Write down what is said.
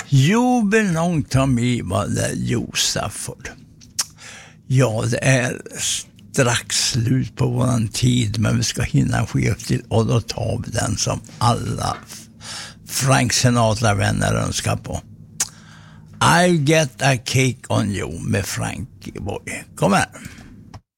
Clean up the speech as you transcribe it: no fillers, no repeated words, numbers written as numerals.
You belong to me var det Joe Stafford. Ja, det är strax slut på våran tid, men vi ska hinna ske upp till, och då tar vi den som alla Frank Sinatra-vänner önskar på. I'll get a cake on you med Frankie Boy. Kom här.